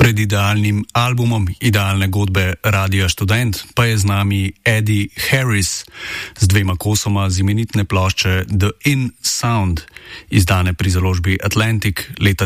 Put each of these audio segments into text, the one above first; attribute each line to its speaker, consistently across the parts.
Speaker 1: Pred idealnim albumom idealne godbe Radia Študent pa je z nami Eddie Harris z 2 kosoma z imenitne plošče The In Sound, izdane pri založbi Atlantic leta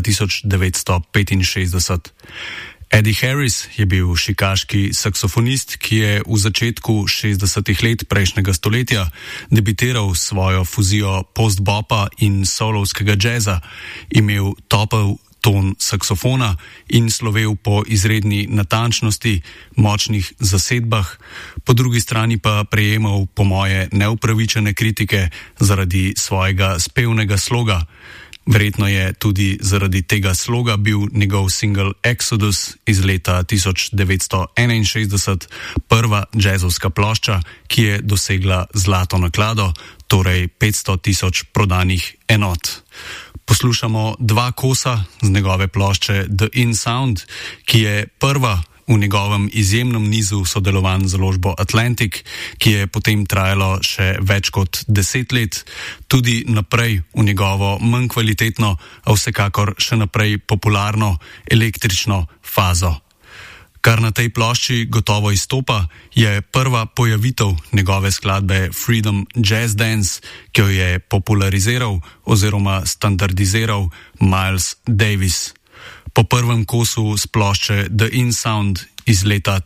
Speaker 1: 1965. Eddie Harris je bil šikaški saksofonist, ki je v začetku 60-ih let prejšnjega stoletja debitiral svojo fuzijo post-bopa in solovskega džeza, imel topel ton saksofona in slovel po izredni natančnosti, močnih zasedbah, po drugi strani pa prejemal po moje neupravičene kritike zaradi svojega spevnega sloga. Verjetno je tudi zaradi tega sloga bil njegov singel Exodus iz leta 1961 prva džezovska plošča, ki je dosegla zlato naklado, torej 500,000 prodanih enot. Poslušamo 2 kosa z njegove plošče The In Sound, ki je prva v njegovem izjemnem nizu sodelovanj z založbo Atlantic, ki je potem trajalo še več kot 10 let, tudi naprej v njegovo manj kvalitetno, a vsekakor še naprej popularno električno fazo. Kar na tej plošči gotovo izstopa, je prva pojavitev njegove skladbe Freedom Jazz Dance, ki jo je populariziral oziroma standardiziral Miles Davis. Po prvem kosu z plošče The In Sound iz leta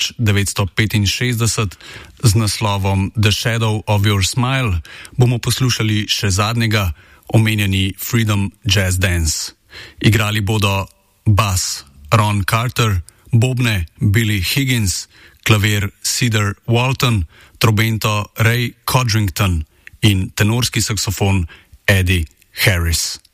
Speaker 1: 1965 z naslovom The Shadow of Your Smile bomo poslušali še zadnjega, omenjeni Freedom Jazz Dance. Igrali bodo bas Ron Carter, bobne Billy Higgins, klavir Cedar Walton, trobento Ray Codrington in tenorski saksofon Eddie Harris.